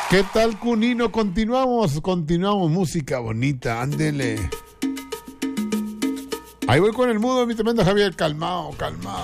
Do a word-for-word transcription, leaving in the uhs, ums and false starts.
¿Qué tal, Cunino? Continuamos, continuamos. Música bonita, ándele. Ahí voy con el mudo, mi tremendo Javier. Calmado, calmado.